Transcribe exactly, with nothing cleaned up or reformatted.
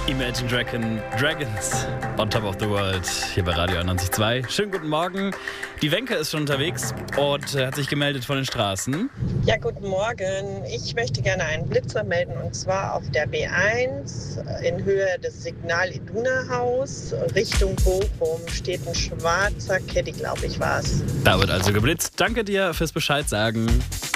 Imagine Dragon, Dragons on Top of the World hier bei Radio einundneunzig Komma zwei. Schönen guten Morgen. Die Wenke ist schon unterwegs und äh, hat sich gemeldet von den Straßen. Ja, guten Morgen. Ich möchte gerne einen Blitzer melden und zwar auf der B eins in Höhe des Signal Iduna Haus Richtung Bochum steht ein schwarzer Caddy, glaube ich, war es. Da wird also geblitzt. Danke dir fürs Bescheid sagen.